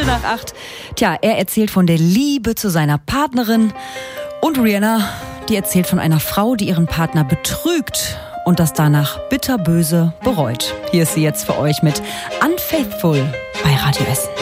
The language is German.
7:15. Tja, er erzählt von der Liebe zu seiner Partnerin. Und Rihanna, die erzählt von einer Frau, die ihren Partner betrügt und das danach bitterböse bereut. Hier ist sie jetzt für euch mit Unfaithful bei Radio Essen.